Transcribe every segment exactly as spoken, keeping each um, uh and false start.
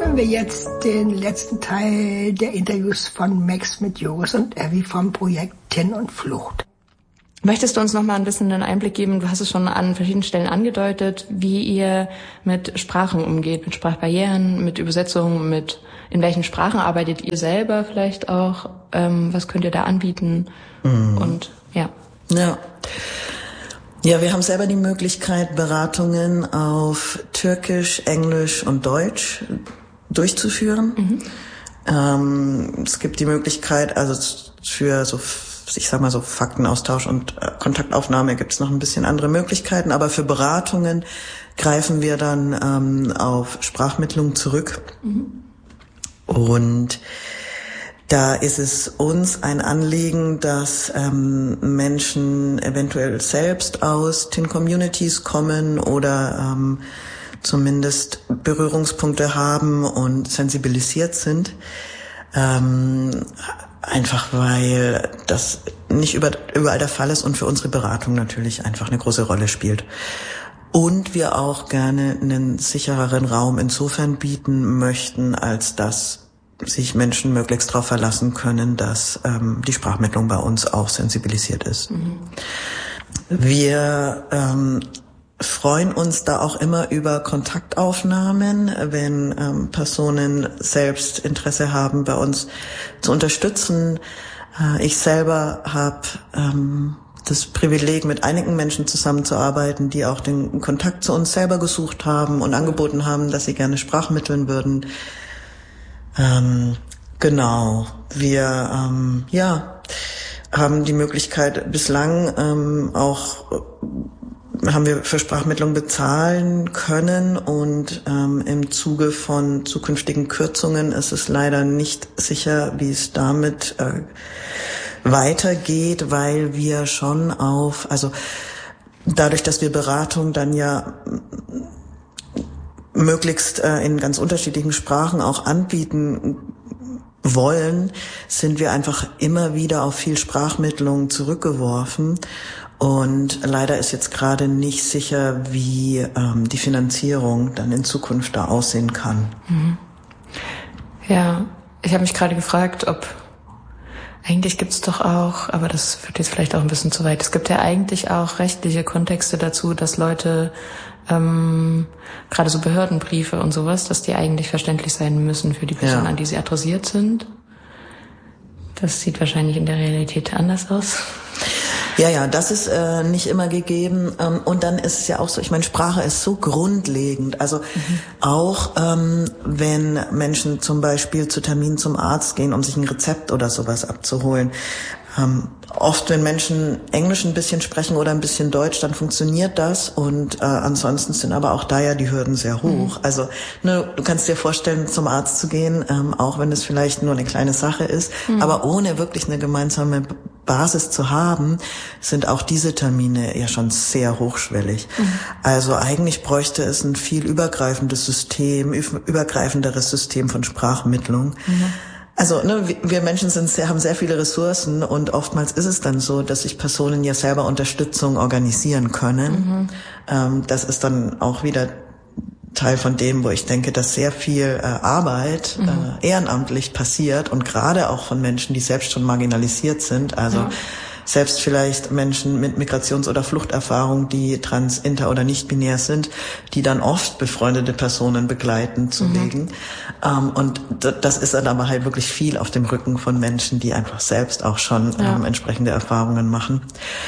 hören wir jetzt den letzten Teil der Interviews von Max mit Joris und Evi vom Projekt Tin und Flucht. Möchtest du uns noch mal ein bisschen einen Einblick geben? Du hast es schon an verschiedenen Stellen angedeutet, wie ihr mit Sprachen umgeht, mit Sprachbarrieren, mit Übersetzungen, mit in welchen Sprachen arbeitet ihr selber vielleicht auch? Ähm, was könnt ihr da anbieten? Mhm. Und ja. Ja. Ja, wir haben selber die Möglichkeit, Beratungen auf Türkisch, Englisch und Deutsch durchzuführen. Mhm. Ähm, es gibt die Möglichkeit, also für so, ich sag mal so Faktenaustausch und äh, Kontaktaufnahme gibt es noch ein bisschen andere Möglichkeiten, aber für Beratungen greifen wir dann ähm, auf Sprachmittlung zurück. Mhm. Und da ist es uns ein Anliegen, dass ähm, Menschen eventuell selbst aus Tin-Communities kommen oder ähm, zumindest Berührungspunkte haben und sensibilisiert sind. Ähm, einfach weil das nicht über, überall der Fall ist und für unsere Beratung natürlich einfach eine große Rolle spielt. Und wir auch gerne einen sichereren Raum insofern bieten möchten, als dass sich Menschen möglichst darauf verlassen können, dass ähm, die Sprachmittlung bei uns auch sensibilisiert ist. Mhm. Wir ähm, freuen uns da auch immer über Kontaktaufnahmen, wenn ähm, Personen selbst Interesse haben, bei uns zu unterstützen. Äh, ich selber habe ähm, das Privileg, mit einigen Menschen zusammenzuarbeiten, die auch den Kontakt zu uns selber gesucht haben und angeboten haben, dass sie gerne sprachmitteln würden. Ähm, genau, wir ähm, ja haben die Möglichkeit bislang ähm, auch äh, haben wir für Sprachmittlung bezahlen können und ähm, im Zuge von zukünftigen Kürzungen ist es leider nicht sicher, wie es damit äh, weitergeht, weil wir schon auf, also dadurch, dass wir Beratung dann ja möglichst äh, in ganz unterschiedlichen Sprachen auch anbieten wollen, sind wir einfach immer wieder auf viel Sprachmittlung zurückgeworfen. Und leider ist jetzt gerade nicht sicher, wie ähm, die Finanzierung dann in Zukunft da aussehen kann. Mhm. Ja, ich habe mich gerade gefragt, ob eigentlich gibt es doch auch, aber das führt jetzt vielleicht auch ein bisschen zu weit, es gibt ja eigentlich auch rechtliche Kontexte dazu, dass Leute Ähm, gerade so Behördenbriefe und sowas, dass die eigentlich verständlich sein müssen für die Person, ja, an die sie adressiert sind. Das sieht wahrscheinlich in der Realität anders aus. Ja, ja, das ist äh, nicht immer gegeben. Ähm, und dann ist es ja auch so, ich meine, Sprache ist so grundlegend. Also mhm. auch ähm, wenn Menschen zum Beispiel zu Terminen zum Arzt gehen, um sich ein Rezept oder sowas abzuholen, ähm, oft, wenn Menschen Englisch ein bisschen sprechen oder ein bisschen Deutsch, dann funktioniert das und äh, ansonsten sind aber auch da ja die Hürden sehr hoch. Mhm. Also ne, du kannst dir vorstellen, zum Arzt zu gehen, ähm, auch wenn es vielleicht nur eine kleine Sache ist, mhm. aber ohne wirklich eine gemeinsame Basis zu haben, sind auch diese Termine ja schon sehr hochschwellig. Mhm. Also eigentlich bräuchte es ein viel übergreifendes System, übergreifenderes System von Sprachmittlung. Mhm. Also ne, wir Menschen sind sehr, haben sehr viele Ressourcen und oftmals ist es dann so, dass sich Personen ja selber Unterstützung organisieren können. Mhm. Ähm, das ist dann auch wieder Teil von dem, wo ich denke, dass sehr viel äh, Arbeit mhm. äh, ehrenamtlich passiert und gerade auch von Menschen, die selbst schon marginalisiert sind. Also ja. selbst vielleicht Menschen mit Migrations- oder Fluchterfahrung, die trans-, inter- oder nicht-binär sind, die dann oft befreundete Personen begleiten zu mhm. wegen. Ähm, und d- das ist dann aber halt wirklich viel auf dem Rücken von Menschen, die einfach selbst auch schon ja. ähm, entsprechende Erfahrungen machen.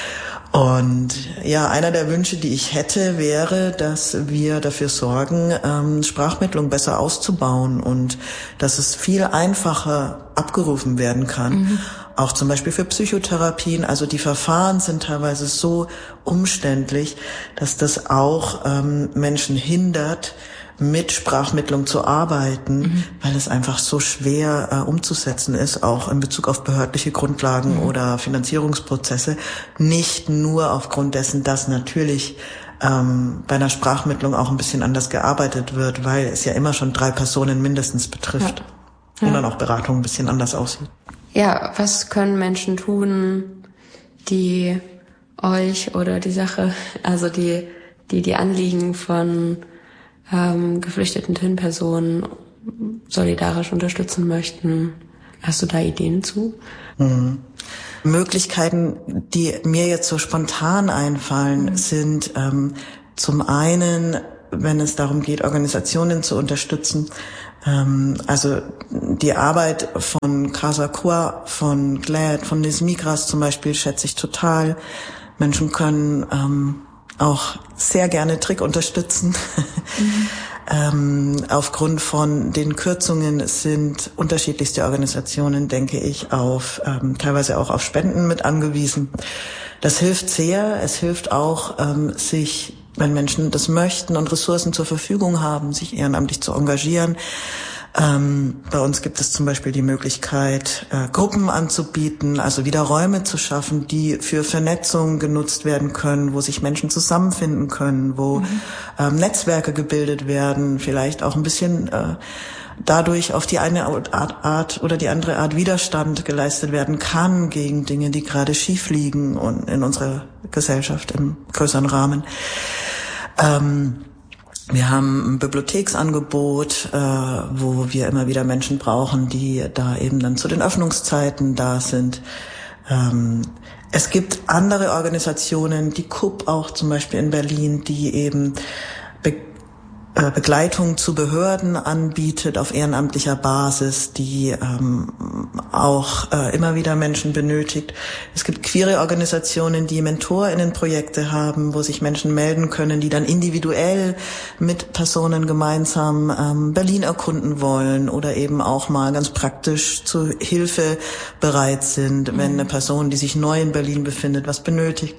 Und ja, einer der Wünsche, die ich hätte, wäre, dass wir dafür sorgen, ähm, Sprachmittlung besser auszubauen und dass es viel einfacher abgerufen werden kann. Mhm. Auch zum Beispiel für Psychotherapien. Also die Verfahren sind teilweise so umständlich, dass das auch ähm, Menschen hindert, mit Sprachmittlung zu arbeiten, mhm. weil es einfach so schwer äh, umzusetzen ist, auch in Bezug auf behördliche Grundlagen mhm. oder Finanzierungsprozesse. Nicht nur aufgrund dessen, dass natürlich ähm, bei einer Sprachmittlung auch ein bisschen anders gearbeitet wird, weil es ja immer schon drei Personen mindestens betrifft. Ja. Ja. Und dann auch Beratung ein bisschen anders aussieht. Ja, was können Menschen tun, die euch oder die Sache, also die die die Anliegen von ähm, geflüchteten Tin-Personen solidarisch unterstützen möchten. Hast du da Ideen zu? Mhm. Möglichkeiten, die mir jetzt so spontan einfallen, mhm. sind ähm, zum einen, wenn es darum geht, Organisationen zu unterstützen, ähm, also die Arbeit von Casa Qua, von GLAAD, von Les Migras zum Beispiel schätze ich total. Menschen können ähm, auch sehr gerne Trick unterstützen. Mhm. ähm, aufgrund von den Kürzungen sind unterschiedlichste Organisationen, denke ich, auf ähm, teilweise auch auf Spenden mit angewiesen. Das hilft sehr. Es hilft auch, ähm, sich, wenn Menschen das möchten und Ressourcen zur Verfügung haben, sich ehrenamtlich zu engagieren. Ähm, bei uns gibt es zum Beispiel die Möglichkeit, äh, Gruppen anzubieten, also wieder Räume zu schaffen, die für Vernetzung genutzt werden können, wo sich Menschen zusammenfinden können, wo mhm. ähm, Netzwerke gebildet werden, vielleicht auch ein bisschen äh, dadurch auf die eine Art, Art oder die andere Art Widerstand geleistet werden kann gegen Dinge, die gerade schief liegen und in unserer Gesellschaft im größeren Rahmen. Ähm, Wir haben ein Bibliotheksangebot, äh, wo wir immer wieder Menschen brauchen, die da eben dann zu den Öffnungszeiten da sind. Ähm, es gibt andere Organisationen, die K U B auch zum Beispiel in Berlin, die eben Be- äh, Begleitung zu Behörden anbietet auf ehrenamtlicher Basis, die ähm, auch äh, immer wieder Menschen benötigt. Es gibt queere Organisationen, die MentorInnenprojekte haben, wo sich Menschen melden können, die dann individuell mit Personen gemeinsam ähm, Berlin erkunden wollen oder eben auch mal ganz praktisch zu Hilfe bereit sind, mhm. wenn eine Person, die sich neu in Berlin befindet, was benötigt.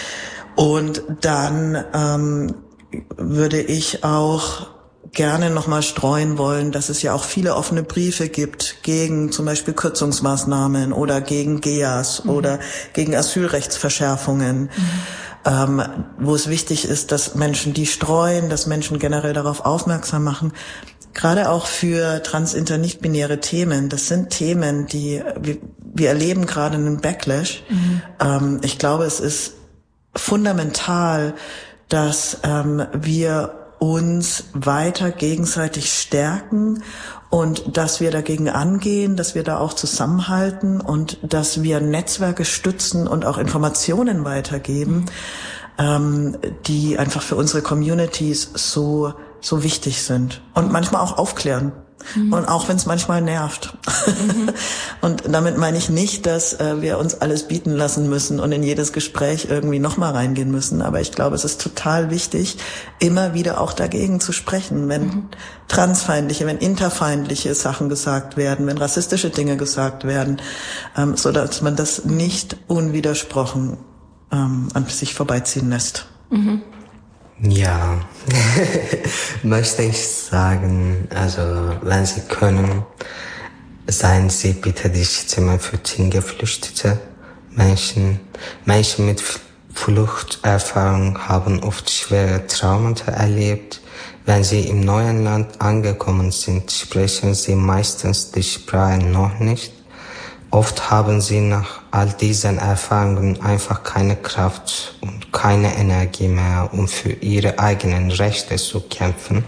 Und dann ähm, würde ich auch gerne nochmal streuen wollen, dass es ja auch viele offene Briefe gibt gegen zum Beispiel Kürzungsmaßnahmen oder gegen G E A S mhm. oder gegen Asylrechtsverschärfungen, mhm. ähm, wo es wichtig ist, dass Menschen die streuen, dass Menschen generell darauf aufmerksam machen. Gerade auch für trans-, inter-, nicht-binäre Themen. Das sind Themen, die wir, wir erleben gerade einen Backlash. Mhm. Ähm, ich glaube, es ist fundamental, dass ähm, wir uns weiter gegenseitig stärken und dass wir dagegen angehen, dass wir da auch zusammenhalten und dass wir Netzwerke stützen und auch Informationen weitergeben, ähm, die einfach für unsere Communities so so wichtig sind und manchmal auch aufklären. Mhm. Und auch wenn es manchmal nervt. Mhm. Und damit meine ich nicht, dass äh, wir uns alles bieten lassen müssen und in jedes Gespräch irgendwie nochmal reingehen müssen. Aber ich glaube, es ist total wichtig, immer wieder auch dagegen zu sprechen, wenn mhm. transfeindliche, wenn interfeindliche Sachen gesagt werden, wenn rassistische Dinge gesagt werden, ähm, so dass man das nicht unwidersprochen ähm, an sich vorbeiziehen lässt. Mhm. Ja, möchte ich sagen, also wenn Sie können, seien Sie bitte die Stimme für geflüchtete Menschen. Menschen mit Fluchterfahrung haben oft schwere Traumata erlebt. Wenn sie im neuen Land angekommen sind, sprechen sie meistens die Sprache noch nicht. Oft haben sie nach all diesen Erfahrungen einfach keine Kraft und keine Energie mehr, um für ihre eigenen Rechte zu kämpfen.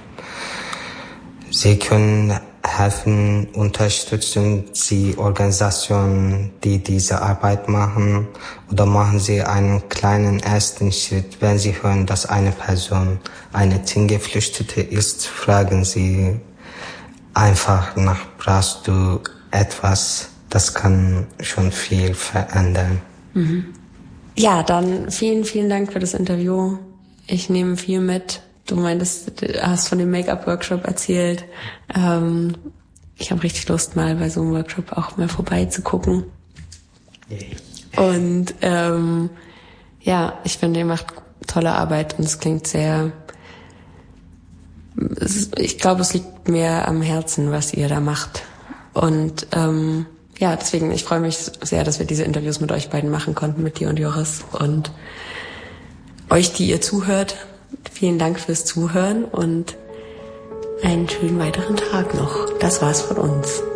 Sie können helfen, unterstützen Sie Organisationen, die diese Arbeit machen, oder machen Sie einen kleinen ersten Schritt. Wenn Sie hören, dass eine Person eine Geflüchtete ist, fragen Sie einfach nach, brauchst du etwas? Das kann schon viel verändern. Mhm. Ja, dann vielen, vielen Dank für das Interview. Ich nehme viel mit. Du meintest, du hast von dem Make-up-Workshop erzählt. Ähm, ich habe richtig Lust, mal bei so einem Workshop auch mal vorbeizugucken. Yeah. Und ähm, ja, ich finde, ihr macht tolle Arbeit und es klingt sehr... Ich glaube, es liegt mir am Herzen, was ihr da macht. Und ähm, ja, deswegen, ich freue mich sehr, dass wir diese Interviews mit euch beiden machen konnten, mit dir und Joris. Und euch, die ihr zuhört, vielen Dank fürs Zuhören und einen schönen weiteren Tag noch. Das war's von uns.